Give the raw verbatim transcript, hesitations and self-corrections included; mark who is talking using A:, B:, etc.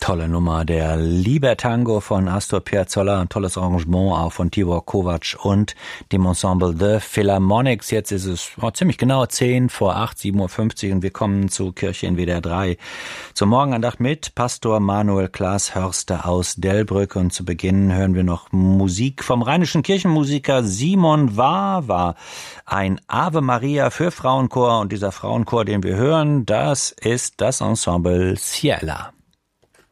A: Tolle Nummer, der Libertango von Astor Piazzolla, ein tolles Arrangement auch von Tibor Kovac und dem Ensemble The Philharmonics. Jetzt ist es oh, ziemlich genau zehn vor acht, sieben Uhr fünfzig und wir kommen zur Kirche in W D R drei. Zur Morgenandacht mit Pastor Manuel Klaas Hörster aus Delbrück und zu Beginn hören wir noch Musik vom rheinischen Kirchenmusiker Simon Wawa. Ein Ave Maria für Frauenchor und dieser Frauenchor, den wir hören, das ist das Ensemble Ciela.